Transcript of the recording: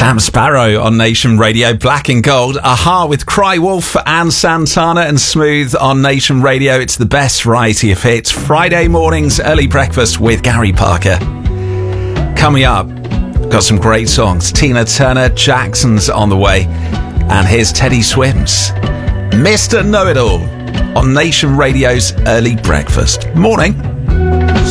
Sam Sparrow on Nation Radio, Black and Gold. Aha with Cry Wolf and Santana and Smooth on Nation Radio. It's the best variety of hits. Friday mornings, early breakfast with Gary Parker. Coming up, got some great songs. Tina Turner, Jackson's on the way. And here's Teddy Swims, Mr. Know-It-All on Nation Radio's Early Breakfast. Morning.